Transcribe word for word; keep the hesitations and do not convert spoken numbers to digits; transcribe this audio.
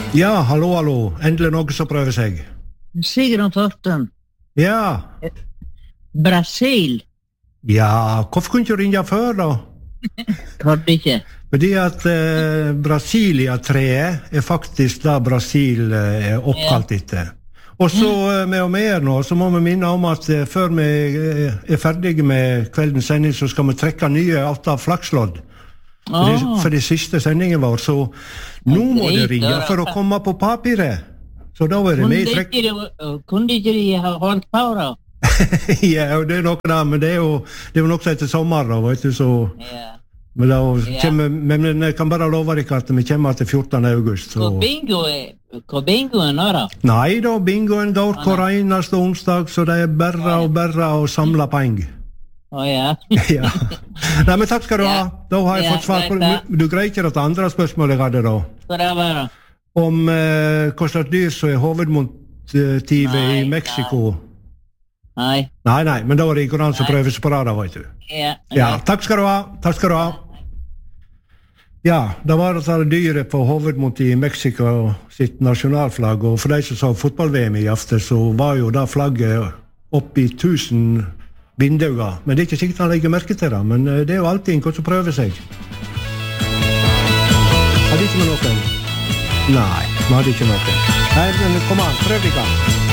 Ja, hallo, hallo. Endelig noe som prøver seg. Sigrun Torten. Ja. Brasil. Ja, hvorfor kunne du ikke ringe før da? Hvorfor ikke? Fordi at eh, Brasilia-treet er faktisk da Brasil eh, er oppkalt etter. Og så eh, med og mer nå, så må vi minne om at eh, før vi eh, er ferdige med kveldens sending, så skal vi trekke nye åtte flakslodd. For, Ah. det, for det siste sendingen vår, så nå må det ringe for å komme på papiret. Så da er det med i trekk. Kunne ikke de ha holdt på da? Ja, det er noe da, men det er jo, det er jo noe som heter sommer da, vet du, så... Ja. Men, da Ja. kommer, men jeg kan bare love deg at vi kommer til fjortende august. Så. Hvor bingo er, hvor bingo er nå da? Nei da, bingoen går hver eneste onsdag, så det er bare og bare å samle penger. Å ja. Ja. Nei, men takk skal du ha. Ja. Da har jeg Ja, fått svar på takk, det. Du greier ikke det andre spørsmålet jeg hadde da. Skal det være? Om eh, hva slags dyr som er hovedmotivet Nei, i Mexico. Nei. Nei, nei, men da er det ikke noen som prøver seg på det da, vet du. Ja. Ja, takk skal du ha. Takk skal du ha. Ja, det var altså dyret på hovedmotivet i Mexico sitt nasjonalflagg, og for de som så fotball-V M i aften, så var jo da flagget opp i tusen vinduer. Men det er ikke sikkert han legger merke til det, men det er jo alltid en som prøver seg. Hadde ikke med noen? Nei, vi hadde ikke noen. Nei, men kom an, prøv ikke.